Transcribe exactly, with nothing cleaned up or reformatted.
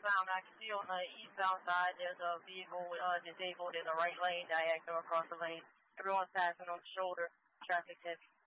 southbound. I can see on the eastbound side there's a vehicle uh, disabled in the right lane, diagonal across the lane. Everyone's passing on the shoulder. Traffic heavy.